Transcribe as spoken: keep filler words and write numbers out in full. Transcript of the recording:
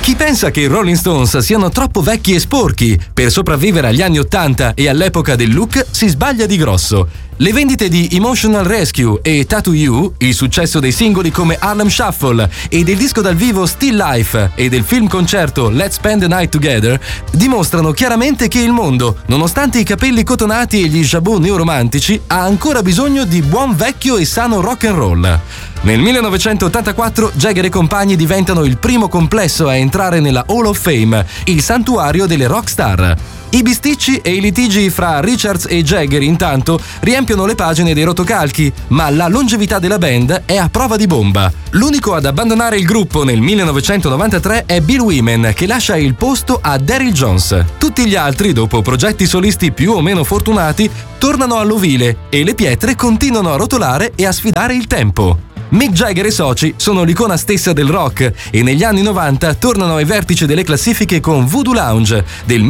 Chi pensa che i Rolling Stones siano troppo vecchi e sporchi per sopravvivere agli anni ottanta e all'epoca del look si sbaglia di grosso. Le vendite di Emotional Rescue e Tattoo You, il successo dei singoli come Harlem Shuffle e del disco dal vivo Still Life e del film concerto Let's Spend the Night Together, dimostrano chiaramente che il mondo, nonostante i capelli cotonati e gli jabot neoromantici, ha ancora bisogno di buon vecchio e sano rock and roll. Nel millenovecentottantaquattro Jagger e compagni diventano il primo complesso a entrare nella Hall of Fame, il santuario delle rockstar. I bisticci e i litigi fra Richards e Jagger intanto riempiono le pagine dei rotocalchi, ma la longevità della band è a prova di bomba. L'unico ad abbandonare il gruppo nel millenovecentonovantatré è Bill Wyman, che lascia il posto a Daryl Jones. Tutti gli altri, dopo progetti solisti più o meno fortunati, tornano all'ovile e le pietre continuano a rotolare e a sfidare il tempo. Mick Jagger e soci sono l'icona stessa del rock e negli anni novanta tornano ai vertici delle classifiche con Voodoo Lounge del